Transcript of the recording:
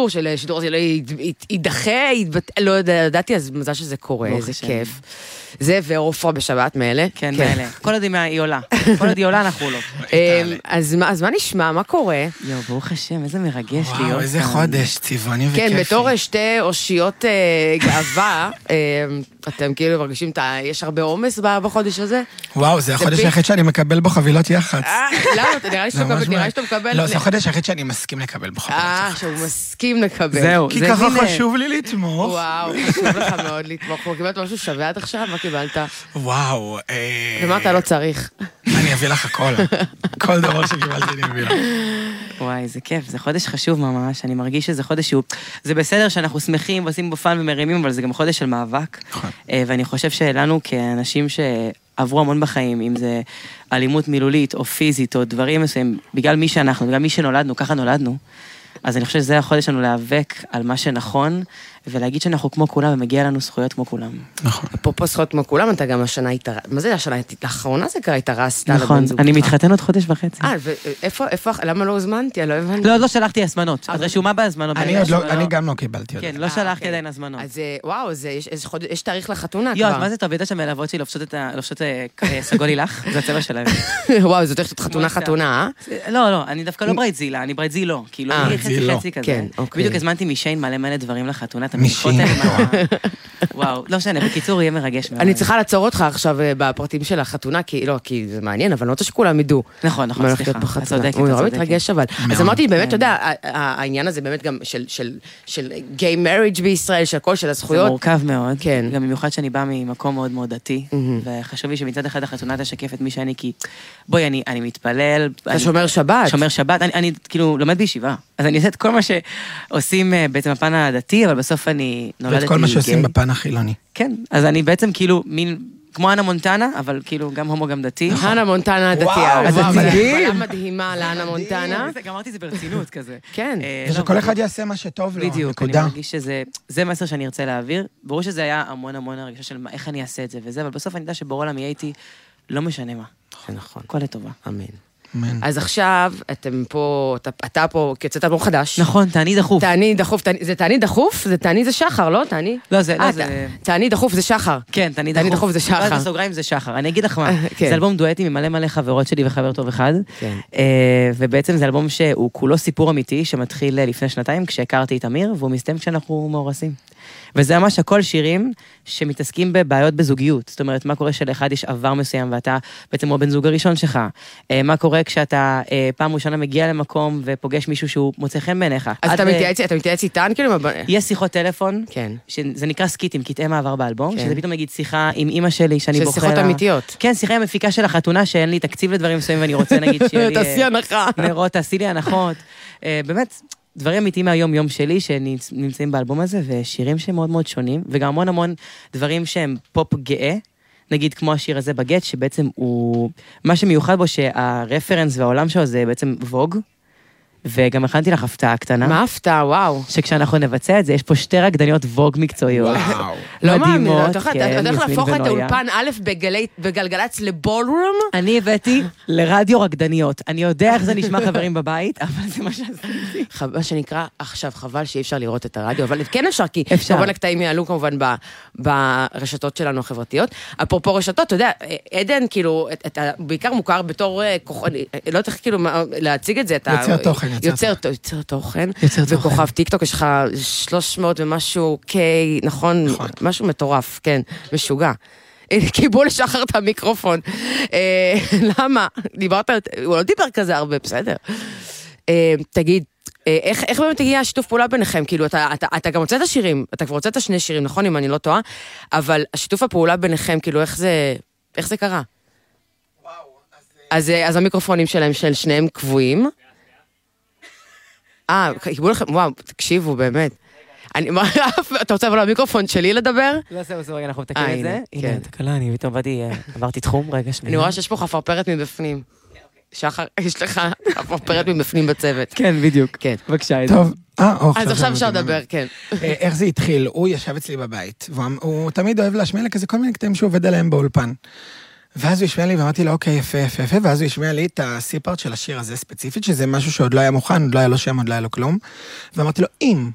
שידור, שידור הזה לא יידחה, לא ידעתי, אז מזל שזה קורה, זה כיף. זה ועופרה בשבת מאלה. כן, מאלה. כל עוד היא עולה. כל עוד היא עולה, אנחנו לא. אז מה נשמע? מה קורה? יו, ברוך השם, איזה מרגש להיות. וואו, איזה חודש, צבעוני וכיפי. כן, בתור שתי אושיות גאווה, אתם כאילו מרגישים, יש הרבה עומס בחודש הזה? וואו, זה החודש היחיד שאני מקבל בו חבילות יח"צ. למה? נראה לי שאתה מקבל... לא, זה החודש היחיד שאני מסכים לקבל בו חבילות יח"צ. שהוא מסכים לקבל. זהו, כי ככה חשוב לי לתמוך. וואו, חשוב לך מאוד לתמוך. קיבלת משהו שווה עד עכשיו? מה קיבלת? וואו. ומה אתה לא צריך? אני אביא לך הכל. כל דבר שקיבלתי אני אביא לך. וואי, זה כיף, זה חודש חשוב ממש, אני מרגיש שזה חודש שהוא... זה בסדר שאנחנו שמחים ועושים בו פן ומרימים, אבל זה גם חודש של מאבק. ואני חושב שלנו כאנשים שעברו המון בחיים, אם זה אלימות מילולית או פיזית או דברים מסוים, בגלל מי שאנחנו, בגלל מי שנולדנו, ככה נולדנו. אז אני חושב שזה החודש שלנו להיאבק על מה שנכון, ולהגיד שאנחנו כמו כולם, ומגיע לנו זכויות כמו כולם. נכון. אפרופו זכויות כמו כולם, אתה גם השנה התארסת. מה זה השנה? לאחרונה זה קרה התארסת. נכון, אני מתחתן עוד חודש וחצי. ואיפה, למה לא הוזמנתי? אני לא הבנתי. לא שלחתי הזמנות. את רשומה בהזמנות. אני גם לא קיבלתי. כן, לא שלחתי עדיין הזמנות. אז וואו, יש תאריך לחתונה כבר. אז מה זה טוב? ידע שהמלוות שלי לובשות סגול הילך, זה הצבע שלהם. וואו, זאת הולכת חתונה, לא, אני דווקא לא ברייט זילה, אני ברייט זילו. כאילו, אני חצי כזה. בדיוק הזמנתי משיין מלא דברים לחתונה, וואו, לא משנה, בקיצור יהיה מרגש. אני צריכה לעצור אותך עכשיו בפרטים של החתונה, כי זה מעניין, אבל אני רוצה שכולם ידעו. נכון, סליחה. הוא נורא מתרגש אבל. אז אמרתי, באמת, אתה יודע, העניין הזה באמת גם של גיי מריג' בישראל, של הכל, של הזכויות. זה מורכב מאוד, גם במיוחד שאני באה ממקום מאוד מאוד דתי, וחשוב לי שמצד אחד החתונה תשקף את מי שאני, כי בואי, אני מתפלל. אתה שומר שבת. שומר שבת, אני כאילו לומד בישיבה. אז אני עושה את כל מה שעושים בעצם הפן הדתי, אבל בסוף אני נולדתי ואת כל מה שעושים בפן החילוני. כן, אז אני בעצם כאילו מין, כמו אנה מונטנה, אבל כאילו גם הומו גם דתי. אנה מונטנה הדתי. וואו, מדהים. מדהימה לאנה מונטנה. גם אמרתי זה ברצינות כזה. כן. ושכל אחד יעשה מה שטוב לו, בדיוק, אני נקודה. מרגיש שזה מסר שאני ארצה להעביר. ברור שזה היה המון הרגישה של איך אני אעשה את זה וזה, אבל בסוף אני יודע שבעולם יהיה איתי, לא משנה מה. נכון. הכל לטובה. אמן. אז עכשיו, אתם פה, אתה פה, כי יצאת אלבום חדש. נכון, תעני דחוף. תעני דחוף, זה תעני דחוף? זה תעני זה שחר, לא? תעני? לא, זה... תעני דחוף זה שחר. כן, תעני דחוף זה שחר. לא, בסוגריים זה שחר. אני אגיד לך מה, זה אלבום דואטי ממלא חברות שלי וחבר טוב אחד, ובעצם זה אלבום שהוא כולו סיפור אמיתי, שמתחיל לפני שנתיים, כשהכרתי את אמיר, והוא מסתיים כשאנחנו מאורסים. וזה ממש הכל שירים שמתעסקים בבעיות בזוגיות. זאת אומרת, מה קורה שלאחד יש עבר מסוים, ואתה בעצם הוא הבן זוג הראשון שלך. מה קורה כשאתה פעם ראשונה מגיע למקום ופוגש מישהו שהוא מוצא חן בעיניך. אז אתה מתייעץ איתן? יש שיחות טלפון, כן. שזה נקרא סקיטים, קטעי מעבר באלבום, שזה פתאום נגיד שיחה עם אמא שלי, שאני בוחר... של שיחות אמיתיות. כן, שיחה עם מפיקה של החתונה, שאין לי תקציב לדברים מסוימים, ואני רוצה נגיד שיהיה לי... תעשי הנחה. נרות, תעשי לי הנחות. באמת, דברים אמיתיים מהיום-יום שלי, שנמצאים באלבום הזה, ושירים שהם מאוד מאוד שונים, וגם המון דברים שהם פופ גאה, נגיד כמו השיר הזה בגט, שבעצם הוא... מה שמיוחד בו שהרפרנס והעולם שלו זה בעצם ווג, וגם הכנתי לך הפתעה קטנה. מה הפתעה? וואו. שכשאנחנו נבצע את זה, יש פה שתי רקדניות ווג מקצועיות. וואו. לא מאמין, אתה הולך להפוך את האולפן א' בגלגלץ לבולרום? אני הבאתי לרדיו רקדניות. אני יודע איך זה נשמע חברים בבית, אבל זה מה שעשיתי. מה שנקרא, עכשיו חבל שאי אפשר לראות את הרדיו, אבל כן אפשר, כי כמובן הקטעים יעלו כמובן ברשתות שלנו החברתיות. אפרופו רשתות, אתה יודע, עדן, כאילו, אתה בעיקר מוכר בתור, לא צריך כאילו להציג את זה, יוצר תוכן, וכוכב טיקטוק, יש לך 300 ומשהו קיי, נכון, משהו מטורף, כן, משוגע. קיבלו לשחר את המיקרופון. למה? דיברת, הוא לא דיבר כזה הרבה, בסדר. תגיד, איך באמת הגיע השיתוף פעולה ביניכם? כאילו, אתה גם רוצה את השירים, אתה כבר רוצה את השני שירים, נכון, אם אני לא טועה, אבל השיתוף הפעולה ביניכם, כאילו, איך זה קרה? אז המיקרופונים שלהם, של שניהם קבועים, קיבלו לכם, וואו, תקשיבו, באמת. אתה רוצה לבוא למיקרופון שלי לדבר? לא, זהו, אנחנו מתקנים את זה. הנה, תקלה, אני פתאום עברתי תחום, רגע שנייה. אני רואה שיש פה חפרפרת מבפנים. שחר, יש לך חפרפרת מבפנים בצוות. כן, בדיוק. כן. בבקשה. טוב. אז עכשיו אפשר לדבר, כן. איך זה התחיל? הוא ישב אצלי בבית, והוא תמיד אוהב להשמיע לי כזה כל מיני קטעים שהוא עובד עליהם באולפן. ואז הוא ישמע לי ואמרתי לו, אוקיי, יפה, ואז הוא ישמע לי את הסיפארט של השיר הזה ספציפית, שזה משהו שעוד לא היה מוכן, עוד לא היה לו שם, עוד לא היה לו כלום. ואמרתי לו, אם